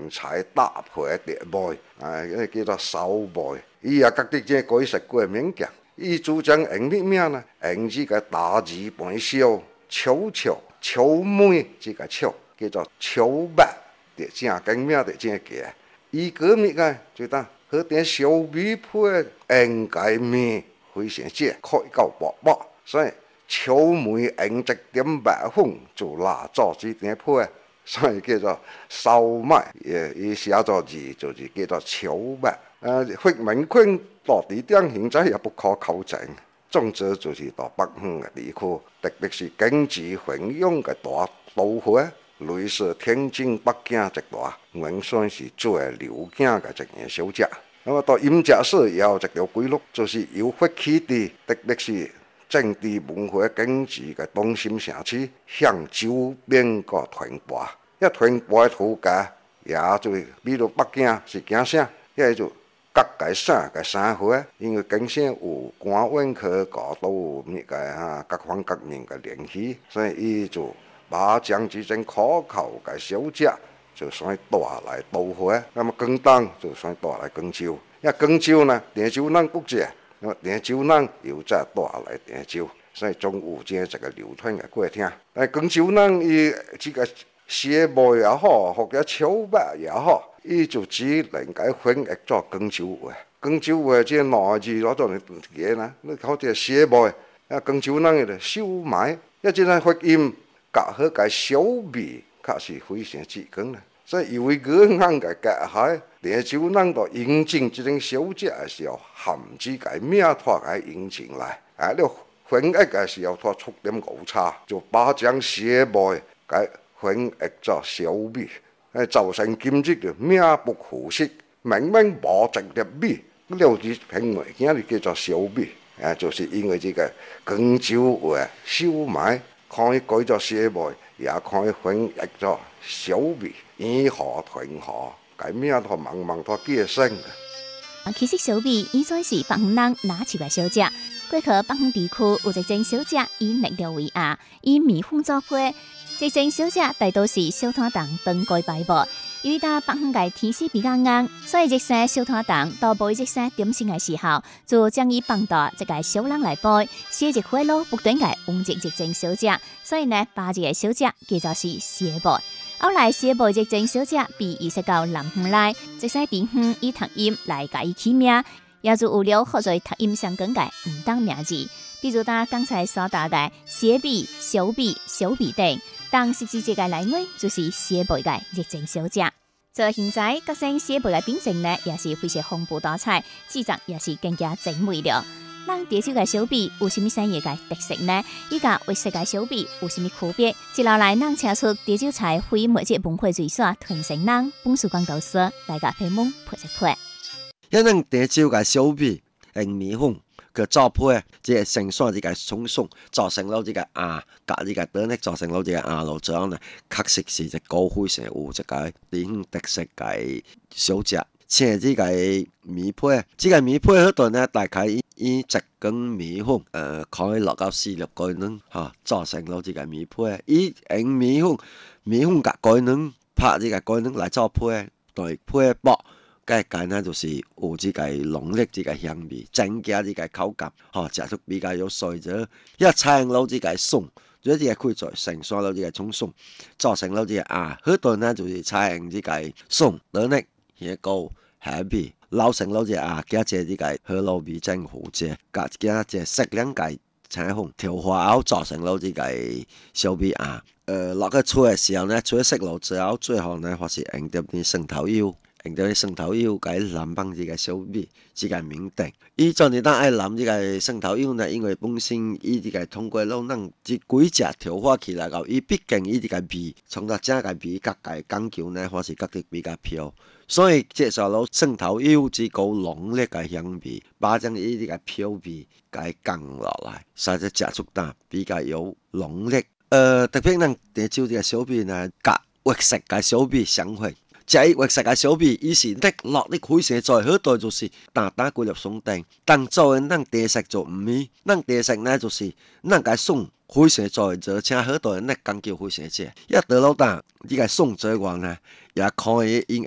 材搭配的賣，叫做手賣。伊也覺得這改食過物件，伊主張用乜名呢？用這個大字半小草莓這個草，叫做草麥，就正經名就正嘅。伊個物個就當好點小米配用個面非常正，可以夠薄薄，所以草莓用1點8分就拿做這點配，所以叫做手麥，伊寫作字就是叫做草麥。發明權到底點現在也不可考證。總之就是到北方嘅地區，特別是經濟繁榮嘅大都會，類似天津、北京這帶，我算是最流行嘅一件小吃。那麼到飲食史也有一條規律，就是由發起地，特別是政治文化經濟嘅中心城市，向周邊個傳播。一傳播嘅途徑，也就比如北京是驚啥，也就各個省嘅省會，因為經省有官文科搞到咩個各方各面嘅聯繫，所以伊就把將這種可口嘅小吃就算帶來都會。那麼廣東就算帶來廣州，因為廣州呢，鄭州人不食，那麼鄭州人又再帶來鄭州，所以總有這個流傳嘅過程。但廣州人伊這個小麥也好，或者草麥也好。伊就只能夠翻譯做廣州話，廣州話這兩字攞做嚟嘅啦，你好似小麥，廣州人嘅小麥，一隻人發音夾好個小米，確實非常之緊啦。所以以為嗰行嘅隔海，鄭州人到引進這種小吃嘅時候，含住個名托嚟引進來，你翻譯嘅時候托出點誤差，就把將小麥個翻譯做小米。造成今日就名不符實，明明無直接米，了字拼落今日叫做小米，就是因為這個廣州話小麥可以改做小麥，也可以翻譯做小米，以河屯河，個名都慢慢都結成。 其實小米以前是北方人拿手嘅小吃，過去北方地區有一種小吃以熱料為餡，以米粉做配。這種小吃大多是小攤檔當蓋擺佈，由於北方嘅天氣比較硬，所以這些小攤檔到擺這些點心嘅時候，就將伊放到這個小籠來擺，寫一回路不斷嘅往這種小吃，所以呢，把這個小吃叫做是小賣。後來小賣這種小吃被移植到南方來，這些地方以讀音來加以起名，也就有了好多讀音相關嘅唔同名字，比如他剛才所答嘅小米、小米、小米等。當實際這個內容就是小賣嘅一種小吃。在現在各種小賣嘅品種呢，也是非常豐富多彩，製作也是更加精美了。咱潮州嘅小米有什麼產業嘅特色呢？依家為世界小米有什麼區別？接下來咱請出潮州菜非物質文化隨所傳承人彭樹光導師來個批問配一配。 因咱潮州嘅小米用米粉個做配，即係成雙呢個蔥鬆，做成咗呢個夾呢個等咧，做成咗呢個路這樣呢，確實是一個非常有一個地方特色嘅小吃。像呢個米配，呢個米配好多呢，大概以一根米粉，可以落到4-6個人，做成咗呢個米配。以用米粉夾個人拍呢個個人來做配，對配薄。介簡單就是有這個濃烈這個香味，增加這個口感，食出比較有水咗。一採用到這個鬆，就這個可以做成雙到這個蔥鬆，做成到這個好多呢就是採用這個鬆，等呢一個香味，撈成到這個加隻這個荷包味蒸糊啫，加隻適量嘅彩虹調化後做成到這個小米落去出嘅時候呢，除咗食爐之後，最後呢還是用點啲生頭油。用到啲生頭油，解淋幫呢個小米，呢個名定。依陣你當愛淋呢個生頭油呢，因為本身伊呢個通過攞能啲幾隻調化起來後，伊畢竟伊呢個味，從到整個味各個講究呢，還是覺得比較飄。所以接受到生頭油這個濃烈嘅香味，把將伊呢個飄味解降落來，使得食出啖比較有濃烈。特別咱潮州呢個小米呢，甲活食嘅小米相會。食活食嘅小米，伊是滴落啲海鮮在，好多就是打幾粒鬆丁。但做人咱地食就唔係，咱地食呢就是咱個鬆海鮮在，就請好多人咧講究海鮮食。一到老大，呢個鬆在話呢，也可以用